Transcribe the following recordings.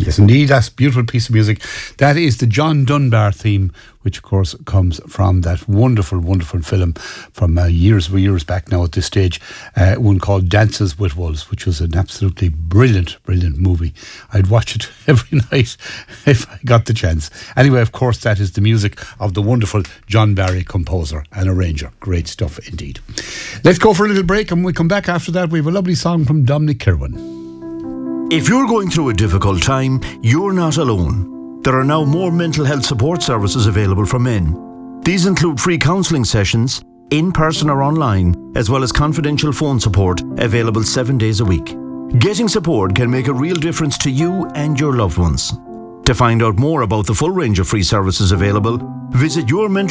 Yes, indeed, that's a beautiful piece of music. That is the John Dunbar theme, which of course comes from that wonderful, wonderful film from years back now at this stage, one called Dances with Wolves, which was an absolutely brilliant, brilliant movie. I'd watch it every night if I got the chance. Anyway, of course, that is the music of the wonderful John Barry, composer and arranger. Great stuff indeed. Let's go for a little break, and when we come back after that, we have a lovely song from Dominic Kirwan. If you're going through a difficult time, you're not alone. There are now more mental health support services available for men. These include free counselling sessions, in person or online, as well as confidential phone support available 7 days a week. Getting support can make a real difference to you and your loved ones. To find out more about the full range of free services available, visit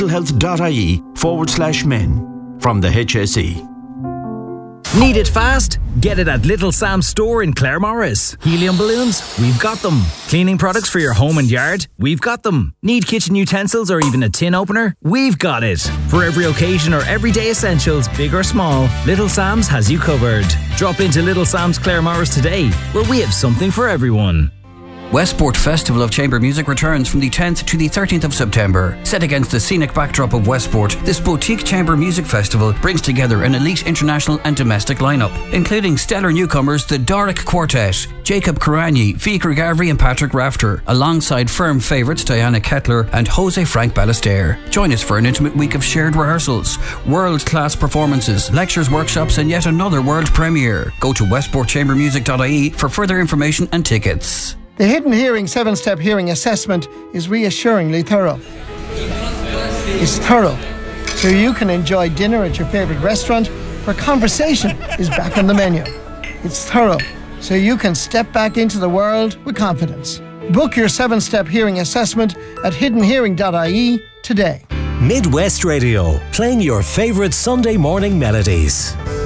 yourmentalhealth.ie/men from the HSE. Need it fast? Get it at Little Sam's store in Claremorris. Helium balloons? We've got them. Cleaning products for your home and yard? We've got them. Need kitchen utensils or even a tin opener? We've got it. For every occasion or everyday essentials, big or small, Little Sam's has you covered. Drop into Little Sam's Claremorris today, where we have something for everyone. Westport Festival of Chamber Music returns from the 10th to the 13th of September. Set against the scenic backdrop of Westport, this boutique chamber music festival brings together an elite international and domestic lineup, including stellar newcomers the Doric Quartet, Jacob Karani, Fikar Gavri and Patrick Rafter, alongside firm favourites Diana Kettler and Jose Frank Ballester. Join us for an intimate week of shared rehearsals, world-class performances, lectures, workshops and yet another world premiere. Go to westportchambermusic.ie for further information and tickets. The Hidden Hearing 7-Step Hearing Assessment is reassuringly thorough. It's thorough, so you can enjoy dinner at your favourite restaurant where conversation is back on the menu. It's thorough, so you can step back into the world with confidence. Book your 7-Step Hearing Assessment at hiddenhearing.ie today. Midwest Radio, playing your favourite Sunday morning melodies.